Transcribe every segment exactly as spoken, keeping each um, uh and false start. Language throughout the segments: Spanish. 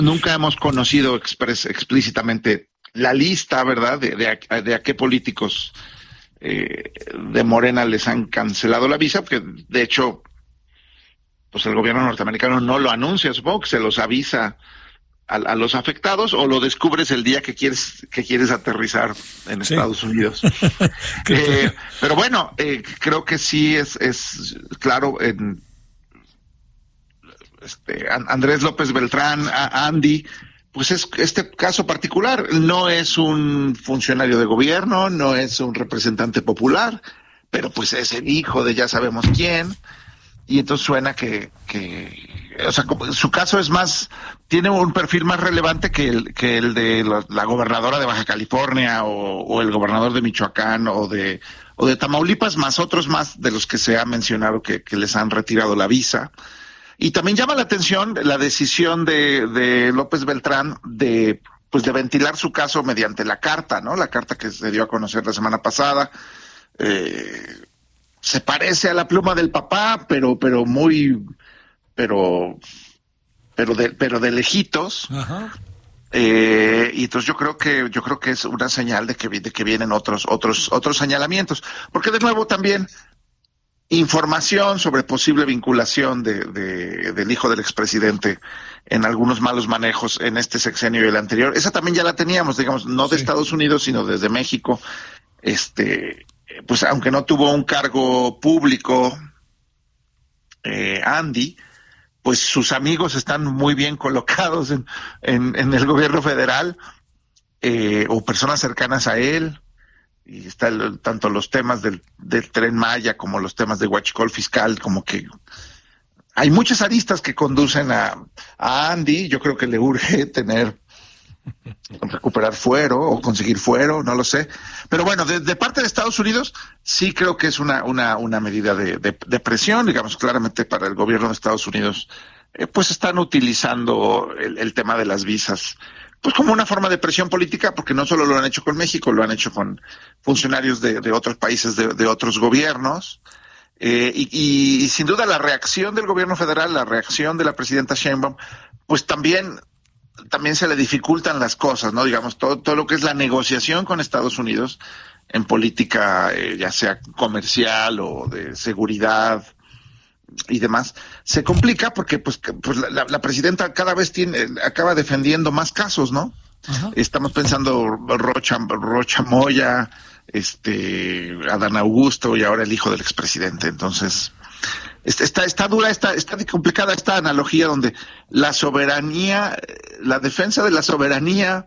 nunca hemos conocido expres, explícitamente la lista, ¿verdad?, de, de, a, de a qué políticos eh, de Morena les han cancelado la visa, porque de hecho, pues el gobierno norteamericano no lo anuncia, supongo que se los avisa a, a los afectados, o lo descubres el día que quieres que quieres aterrizar en sí. Estados Unidos. eh, pero bueno, eh, creo que sí es, es claro, en este, Andrés López Beltrán, a Andy, pues es este caso particular, no es un funcionario de gobierno, no es un representante popular, pero pues es el hijo de ya sabemos quién, y entonces suena que, que o sea, su caso es más, tiene un perfil más relevante que el, que el de la, la gobernadora de Baja California, o, o el gobernador de Michoacán, o de, o de Tamaulipas, más otros más de los que se ha mencionado que, que les han retirado la visa. Y también llama la atención la decisión de, de López Beltrán de, pues de ventilar su caso mediante la carta, ¿no? La carta que se dio a conocer la semana pasada. Eh, se parece a la pluma del papá, pero, pero muy, pero, pero de, pero de lejitos. Ajá. Eh, y entonces yo creo que, yo creo que es una señal de que, de que vienen otros, otros, otros señalamientos. Porque de nuevo también, información sobre posible vinculación de, de, del hijo del expresidente en algunos malos manejos en este sexenio y el anterior. Esa también ya la teníamos, digamos, no de sí. Estados Unidos, sino desde México. Este, pues aunque no tuvo un cargo público, eh, Andy, pues sus amigos están muy bien colocados en, en, en el gobierno federal, eh, o personas cercanas a él. Y está el, tanto los temas del, del Tren Maya como los temas de huachicol fiscal, como que hay muchas aristas que conducen a, a Andy. Yo creo que le urge tener, recuperar fuero o conseguir fuero, no lo sé. Pero bueno, de, de parte de Estados Unidos, sí creo que es una, una, una medida de, de, de presión, digamos, claramente para el gobierno de Estados Unidos, eh, pues están utilizando el, el tema de las visas pues como una forma de presión política, porque no solo lo han hecho con México, lo han hecho con funcionarios de, de otros países, de, de otros gobiernos, eh, y, y, y sin duda la reacción del gobierno federal, la reacción de la presidenta Sheinbaum, pues también, también se le dificultan las cosas, ¿no? Digamos, todo, todo lo que es la negociación con Estados Unidos en política, eh, ya sea comercial o de seguridad y demás, se complica porque pues, pues la, la presidenta cada vez tiene, acaba defendiendo más casos, ¿no? Ajá. Estamos pensando Rocha, Rocha Moya, este, Adán Augusto y ahora el hijo del expresidente. Entonces, está, está dura, está, está complicada esta analogía donde la soberanía, la defensa de la soberanía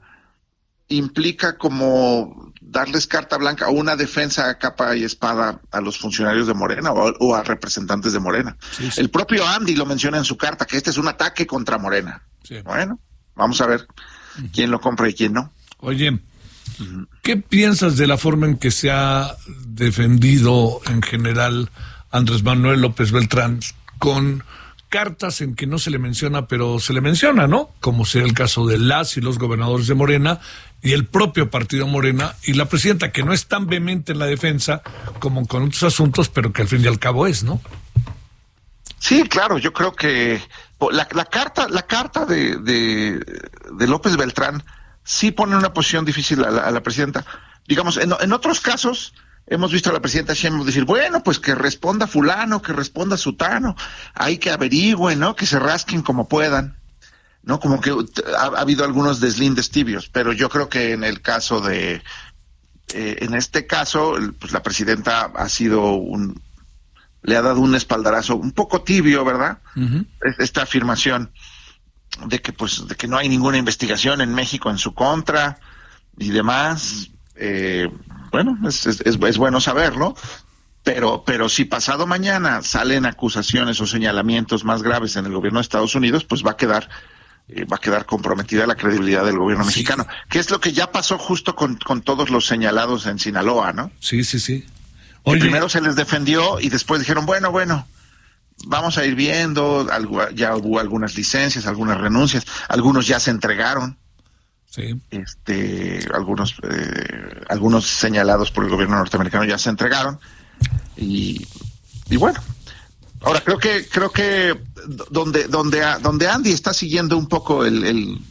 implica como darles carta blanca o una defensa a capa y espada a los funcionarios de Morena o, o a representantes de Morena. Sí, sí. El propio Andy lo menciona en su carta, que este es un ataque contra Morena. Sí. Bueno, vamos a ver uh-huh. quién lo compra y quién no. Oye, uh-huh. ¿qué piensas de la forma en que se ha defendido en general Andrés Manuel López Beltrán con cartas en que no se le menciona, pero se le menciona, ¿no? Como sea el caso de las y los gobernadores de Morena y el propio partido Morena y la presidenta, que no es tan vehemente en la defensa como con otros asuntos, pero que al fin y al cabo es, ¿no? Sí, claro, yo creo que la, la carta, la carta de, de, de López Beltrán sí pone una posición difícil a la, a la presidenta. Digamos, en, en otros casos hemos visto a la presidenta Sheinbaum decir, bueno, pues que responda fulano, que responda sutano, hay que averigüen, ¿no? Que se rasquen como puedan, ¿no? Como que ha, ha habido algunos deslindes tibios, pero yo creo que en el caso de, eh, en este caso, pues la presidenta ha sido un, le ha dado un espaldarazo un poco tibio, ¿verdad? Uh-huh. Esta afirmación de que, pues, de que no hay ninguna investigación en México en su contra y demás, eh, bueno, es, es, es bueno saberlo, pero, pero si pasado mañana salen acusaciones o señalamientos más graves en el gobierno de Estados Unidos, pues va a quedar, eh, va a quedar comprometida la credibilidad del gobierno sí. mexicano, que es lo que ya pasó justo con, con todos los señalados en Sinaloa, ¿no? Sí, sí, sí. Oye. Primero se les defendió y después dijeron, bueno, bueno, vamos a ir viendo, algo, ya hubo algunas licencias, algunas renuncias, algunos ya se entregaron. Sí. Este, algunos, eh, algunos señalados por el gobierno norteamericano ya se entregaron y, y bueno, ahora creo que, creo que donde, donde, donde Andy está siguiendo un poco el, el,